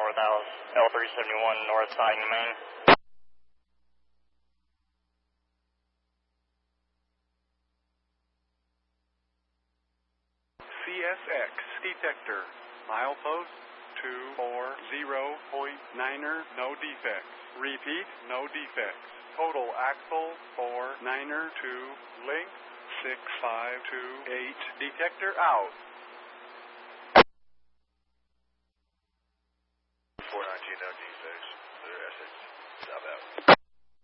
north out, L371 north side in Maine. CSX detector, milepost 240.9er, no defects. Repeat, no defects. Total axle 49er 2, length 6528. Detector out.